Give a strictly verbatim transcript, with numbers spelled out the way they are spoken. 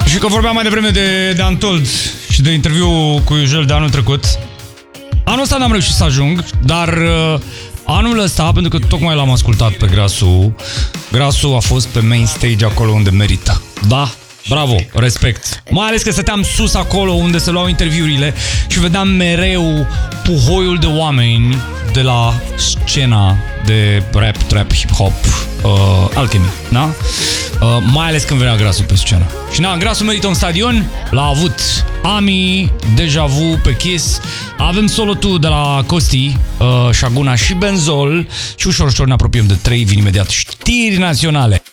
Și că vorbeam mai devreme de, de Untold și de interviu cu Iujel de anul trecut. Anul ăsta n-am reușit să ajung, dar uh, anul ăsta, pentru că tocmai l-am ascultat pe Grasu, Grasu a fost pe main stage acolo unde merită. Da, bravo, respect. Mai ales că stăteam sus acolo unde se luau interviurile și vedeam mereu puhoiul de oameni de la scena de rap, trap, hip-hop, uh, Alchemy, da? Uh, mai ales când venea Grasu pe scenă. Și na, Grasu merită un stadion, l-a avut Ami, Deja Vu pe Kiss, avem solo-tu de la Costi, uh, Shaguna și Benzol și ușor, ușor ne apropiem de trei, vin imediat știri naționale.